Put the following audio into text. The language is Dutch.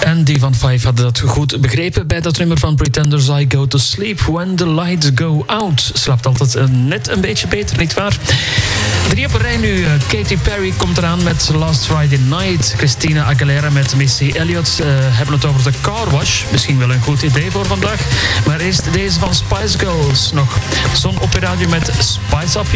En die van Five hadden dat goed begrepen bij dat nummer van Pretenders. I Go To Sleep When The Lights Go Out. Slaapt altijd net een beetje beter, nietwaar? 3 op een rij nu. Katy Perry komt eraan met Last Friday Night. Christina Aguilera met Missy Elliott hebben het over de Car Wash. Misschien wel een goed idee voor vandaag. Maar eerst deze van Spice Girls nog. Zon op je radio met Spice Up